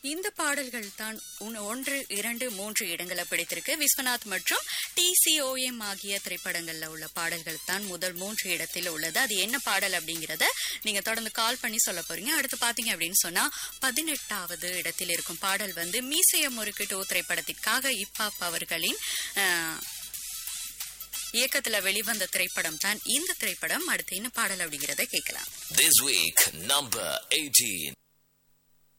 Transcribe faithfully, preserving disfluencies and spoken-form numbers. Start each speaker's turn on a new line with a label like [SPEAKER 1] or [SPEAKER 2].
[SPEAKER 1] இந்த பாடல்கள் தான் ஒன்று இரண்டு மூன்று இடங்களை பிடித்திருக்கு. விஸ்வநாத் மற்றும் டி சி ஓ எம் ஆகிய திரைப்படங்கள்ல உள்ள பாடல்கள் தான் முதல் மூன்று இடத்தில் உள்ளது. அது என்ன பாடல் அப்படிங்கறத நீங்க தொடர்ந்து கால் பண்ணி சொல்ல போறீங்க. அடுத்து பாத்தீங்க அப்படின்னு சொன்னா பதினெட்டாவது இடத்தில் இருக்கும் பாடல் வந்து மீசைய முறுக்கு டூ திரைப்படத்திற்காக இப்பாப் அவர்களின் இயக்கத்துல வெளிவந்த திரைப்படம் தான் இந்த திரைப்படம். அடுத்து என்ன பாடல் அப்படிங்கறத கேட்கலாம்.
[SPEAKER 2] This week number eighteen.